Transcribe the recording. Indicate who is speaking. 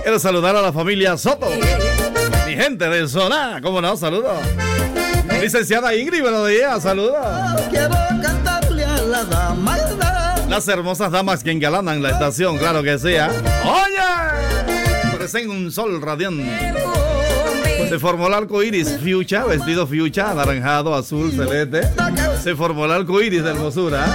Speaker 1: Quiero saludar a la familia Soto, mi gente de Zona, ¿cómo no? Saludos. Licenciada Ingrid, buenos días, saludos.
Speaker 2: Quiero cantarle a la dama.
Speaker 1: Las hermosas damas que engalanan la estación, claro que sí, ¿eh? ¡Oye! Parecen un sol radiante. Se formó el arco iris fuchsia, vestido fuchsia, anaranjado, azul, celeste. Se formó el arco iris de hermosura.